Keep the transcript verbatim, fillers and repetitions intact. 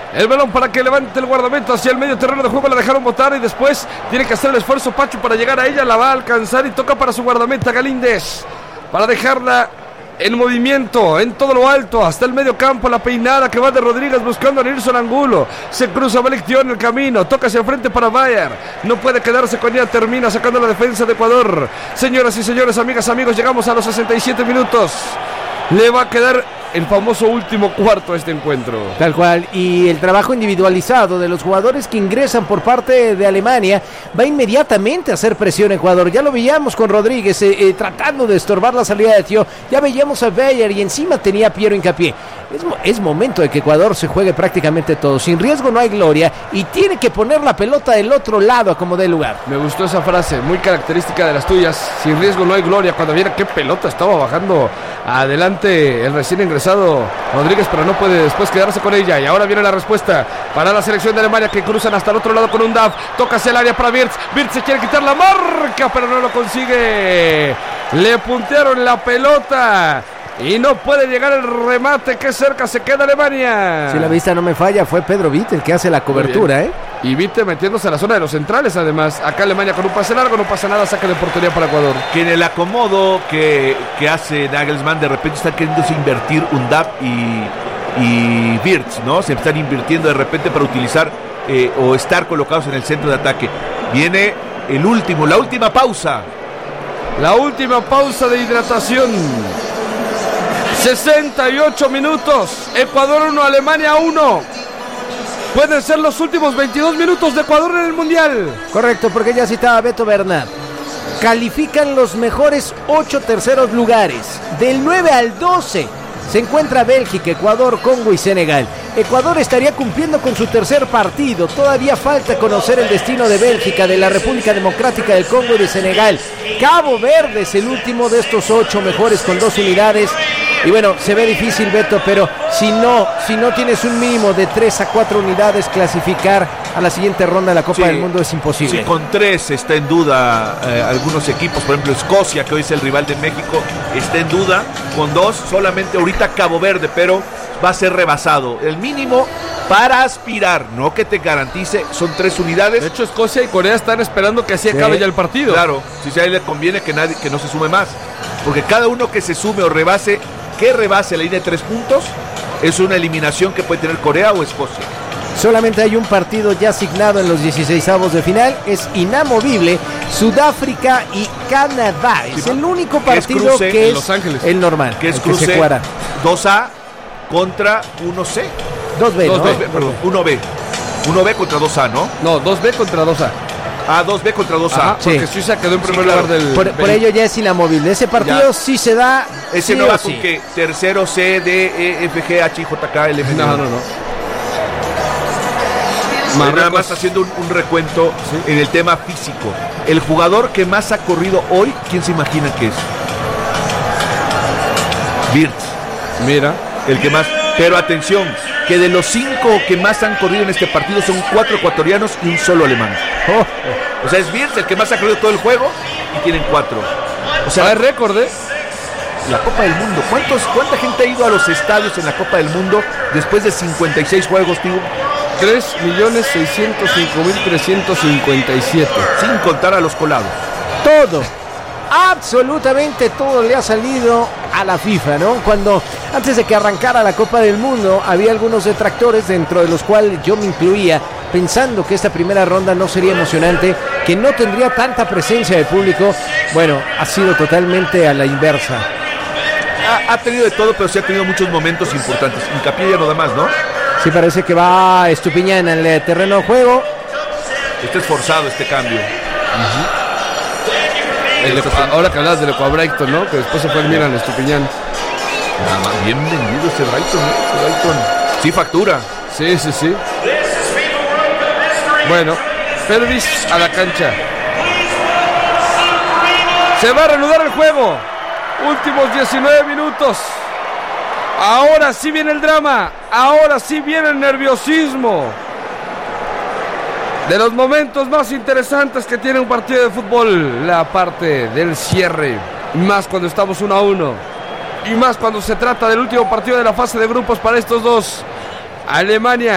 El balón para que levante el guardameta hacia el medio terreno de juego. La dejaron botar y después tiene que hacer el esfuerzo Pachu para llegar a ella. La va a alcanzar y toca para su guardameta Galíndez para dejarla en movimiento, en todo lo alto, hasta el medio campo, la peinada que va de Rodríguez buscando a Nilson Angulo. Se cruza Belectio en el camino, toca hacia el frente para Bayer. No puede quedarse con ella, termina sacando la defensa de Ecuador. Señoras y señores, amigas, amigos, llegamos a los sesenta y siete minutos. Le va a quedar el famoso último cuarto a este encuentro. Tal cual, y el trabajo individualizado de los jugadores que ingresan por parte de Alemania va inmediatamente a hacer presión a Ecuador. Ya lo veíamos con Rodríguez eh, eh, tratando de estorbar la salida de Thiaw. Ya veíamos a Bayer y encima tenía a Piero Hincapié. Es, es momento de que Ecuador se juegue prácticamente todo. Sin riesgo no hay gloria y tiene que poner la pelota del otro lado a como dé lugar. Me gustó esa frase, muy característica de las tuyas. Sin riesgo no hay gloria. Cuando viera qué pelota estaba bajando adelante el recién ingresado Rodríguez, pero no puede después quedarse con ella. Y ahora viene la respuesta para la selección de Alemania, que cruzan hasta el otro lado con un D A F. Toca hacia el área para Wirtz. Wirtz se quiere quitar la marca, pero no lo consigue. Le puntearon la pelota y no puede llegar el remate. Qué cerca se queda Alemania. Si la vista no me falla, fue Pedro Witt el que hace la cobertura, ¿eh? Y Witt metiéndose a la zona de los centrales, además. Acá Alemania con un pase largo, no pasa nada, saque de portería para Ecuador. Que en el acomodo que, que hace Nagelsmann, de repente está queriéndose invertir un D A P y, y Wirtz, ¿no? Se están invirtiendo de repente para utilizar eh, o estar colocados en el centro de ataque. Viene el último, la última pausa. La última pausa de hidratación. sesenta y ocho minutos. Ecuador uno, Alemania uno. Pueden ser los últimos veintidós minutos de Ecuador en el Mundial. Correcto, porque ya citaba Beto Bernat. Califican los mejores ocho terceros lugares. Del nueve al doce se encuentra Bélgica, Ecuador, Congo y Senegal. Ecuador estaría cumpliendo con su tercer partido. Todavía falta conocer el destino de Bélgica, de la República Democrática del Congo y de Senegal. Cabo Verde es el último de estos ocho mejores con dos unidades. Y bueno, se ve difícil, Beto, pero si no, si no tienes un mínimo de tres a cuatro unidades, clasificar a la siguiente ronda de la Copa sí, del Mundo es imposible. Sí, con tres está en duda eh, algunos equipos, por ejemplo Escocia, que hoy es el rival de México, está en duda. Con dos, solamente ahorita Cabo Verde, pero va a ser rebasado. El mínimo para aspirar, no que te garantice, son tres unidades. De hecho, Escocia y Corea están esperando que así sí. acabe ya el partido. Claro, si a él le conviene que, nadie, que no se sume más, porque cada uno que se sume o rebase, que rebase la línea de tres puntos, es una eliminación que puede tener Corea o Escocia. Solamente hay un partido ya asignado en los dieciseisavos de final, es inamovible, Sudáfrica y Canadá. Es sí, el único partido que es, que es Los Ángeles. El normal, que es el cruce que se jugará. dos A contra uno C. dos B, dos ¿no? B, perdón, uno B. uno B contra dos A, ¿no? No, dos B contra dos A. Ah, dos B contra dos A. Ajá, porque sí. Suiza quedó en primer sí, claro. lugar del... Por, por ello ya es inamovible. Ese partido ya. sí se da... Ese sí no va sí. con que tercero C, D, E, F, G, H, I, J, K, L, M. No, no, no. Marruecos. Nada más haciendo un, un recuento sí. en el tema físico. El jugador que más ha corrido hoy, ¿quién se imagina que es? Wirtz. Mira. El que más... Pero atención, que de los cinco que más han corrido en este partido son cuatro ecuatorianos y un solo alemán. Oh, oh. O sea, es Wirtz el que más ha corrido todo el juego y tienen cuatro. O sea, hay récord, ¿eh? La Copa del Mundo. ¿Cuántos, ¿Cuánta gente ha ido a los estadios en la Copa del Mundo después de cincuenta y seis juegos, tío? tres millones seiscientos cinco mil trescientos cincuenta y siete. Sin contar a los colados. Todo. Absolutamente todo le ha salido a la FIFA, ¿no? Cuando antes de que arrancara la Copa del Mundo había algunos detractores, dentro de los cuales yo me incluía, pensando que esta primera ronda no sería emocionante, que no tendría tanta presencia de público. Bueno, ha sido totalmente a la inversa. Ha, ha tenido de todo, pero sí ha tenido muchos momentos importantes. Hincapié ya no da más, ¿no? Sí, parece que va Estupiñán en el terreno de juego. Está esforzado este cambio. Uh-huh. El, ahora que hablas del Ecuabrighton, ¿no? Que después se fue el Milan, Estupiñán. Nada más bien vendido ese Brighton, ¿eh? Ese Brighton. Sí, factura. Sí, sí, sí. Bueno, Pervis a la cancha. Se va a reanudar el juego. Últimos diecinueve minutos. Ahora sí viene el drama. Ahora sí viene el nerviosismo. De los momentos más interesantes que tiene un partido de fútbol, la parte del cierre, más cuando estamos uno a uno, y más cuando se trata del último partido de la fase de grupos para estos dos. Alemania